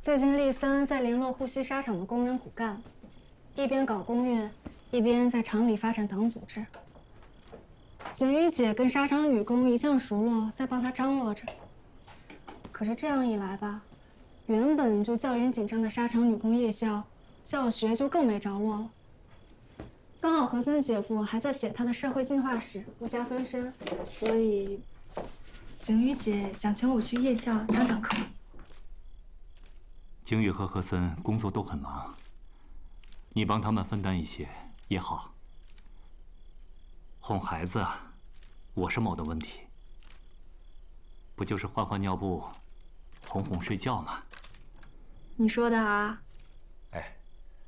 最近丽森在联络护溪沙场的工人骨干，一边搞公运，一边在厂里发展党组织。景瑜姐跟沙场女工一向熟络，在帮她张罗着。可是这样一来吧，原本就教员紧张的沙场女工夜校教学就更没着落了。刚好和森姐夫还在写他的社会进化史，不暇分身，所以景瑜姐想请我去夜校讲讲课。 景宇和和森工作都很忙，你帮他们分担一些也好。哄孩子啊，我是没得问题，不就是换换尿布，哄哄睡觉吗？ 你说的啊？ 哎，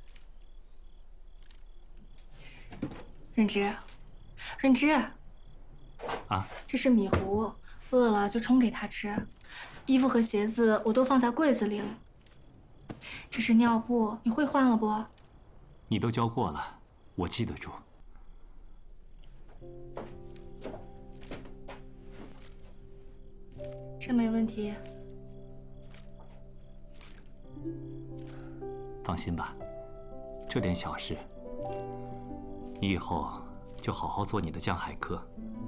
润之，润之， 啊， 这是米糊，饿了就冲给他吃。衣服和鞋子我都放在柜子里了。这是尿布，你会换了不？ 你都教过了，我记得住。 这没问题。 放心吧，这点小事，你以后就好好做你的江海课。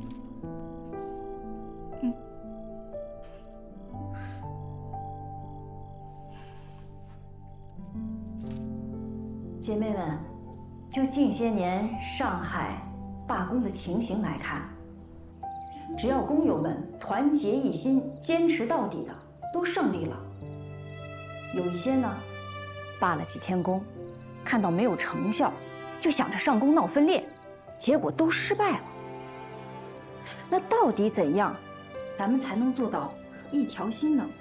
姐妹们，就近些年上海罢工的情形来看，只要工友们团结一心、坚持到底的，都胜利了。有一些呢，罢了几天工，看到没有成效，就想着上工闹分裂，结果都失败了。那到底怎样，咱们才能做到一条心呢？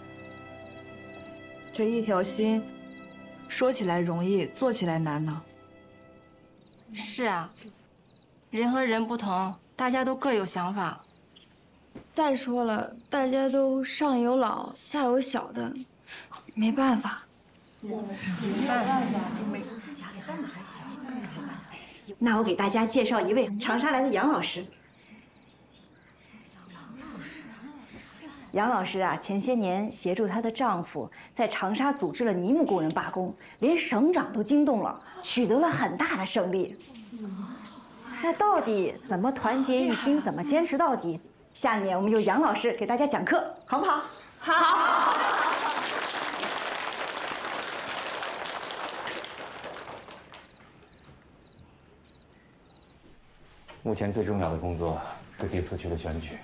这一条心，说起来容易，做起来难呢。 是啊，人和人不同，大家都各有想法。 再说了，大家都上有老下有小的，没办法。 那我给大家介绍一位长沙来的杨老师。杨老师啊，前些年协助她的丈夫在长沙组织了泥木工人罢工，连省长都惊动了，取得了很大的胜利。那到底怎么团结一心，怎么坚持到底？下面我们由杨老师给大家讲课，好不好？ 好。 目前最重要的工作是第4区的选举。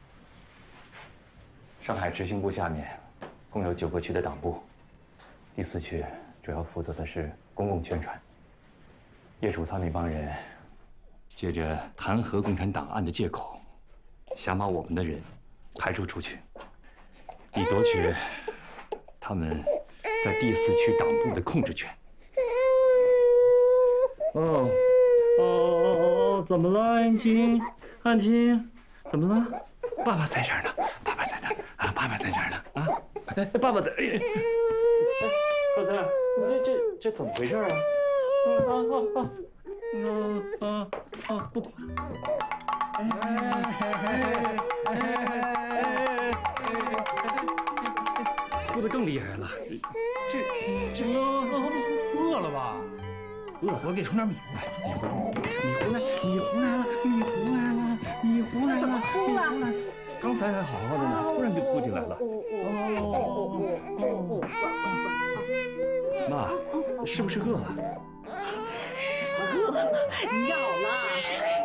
上海执行部下面共有9个区的党部，第4区主要负责的是公共宣传。叶楚仓那帮人借着弹劾共产党案的借口，想把我们的人排除出去，以夺取他们在第4区党部的控制权。怎么了，安青？安青，怎么了？爸爸在这儿呢，爸爸在那儿啊，爸爸在这儿呢啊！哎，爸爸在。哎，何森，这怎么回事啊？不管。哭得更厉害了。这饿了吧？饿，我给冲点米糊来。米糊来了。怎么哭了？刚才还好好的呢，突然就哭起来了。妈，是不是饿了？ 什么饿了？尿了。